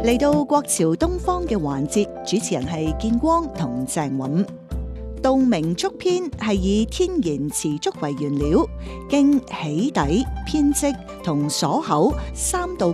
嚟到國潮東方嘅環節，主持人係建光同鄭韻。稻明竹編係以天然瓷竹為原料，經起底、編織同鎖口3道